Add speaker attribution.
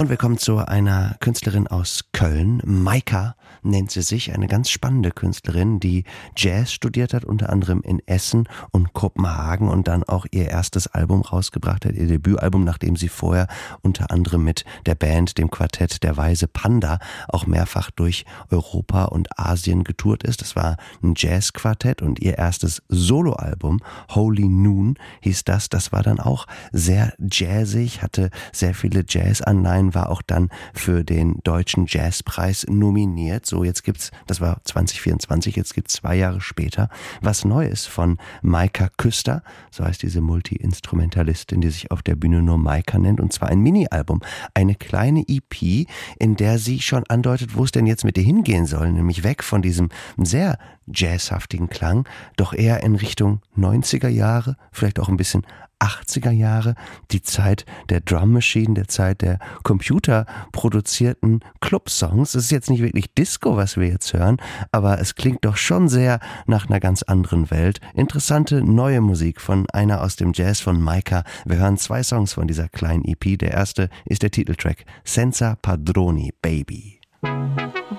Speaker 1: Und wir kommen zu einer Künstlerin aus Köln. Maika nennt sie sich, eine ganz spannende Künstlerin, die Jazz studiert hat, unter anderem in Essen und Kopenhagen und dann auch ihr erstes Album rausgebracht hat, ihr Debütalbum, nachdem sie vorher unter anderem mit der Band, dem Quartett Der Weise Panda, auch mehrfach durch Europa und Asien getourt ist. Das war ein Jazzquartett und ihr erstes Soloalbum, Holy Noon, hieß das. Das war dann auch sehr jazzig, hatte sehr viele Jazzanleihen, war auch dann für den Deutschen Jazzpreis nominiert. So, jetzt gibt's, das war 2024, jetzt gibt's 2 Jahre später was Neues von Maika Küster, so heißt diese Multi-Instrumentalistin, die sich auf der Bühne nur Maika nennt, und zwar ein Mini-Album, eine kleine EP, in der sie schon andeutet, wo es denn jetzt mit ihr hingehen soll, nämlich weg von diesem sehr jazzhaftigen Klang, doch eher in Richtung 90er Jahre, vielleicht auch ein bisschen 80er Jahre, die Zeit der Drum Machine, der Zeit der computerproduzierten Clubsongs. Es ist jetzt nicht wirklich Disco, was wir jetzt hören, aber es klingt doch schon sehr nach einer ganz anderen Welt. Interessante neue Musik von einer aus dem Jazz von Maika. Wir hören 2 Songs von dieser kleinen EP. Der erste ist der Titeltrack Senza Padroni, Baby.